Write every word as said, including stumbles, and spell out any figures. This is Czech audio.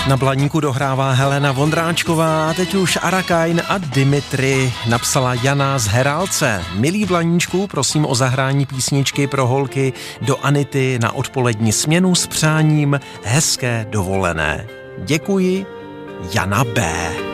Na Blaníku dohrává Helena Vondráčková a teď už Arakain a Dimitri, napsala Jana z Herálce. Milí Blaníčku, prosím o zahrání písničky pro holky do Anity na odpolední směnu s přáním hezké dovolené. Děkuji, Jana B.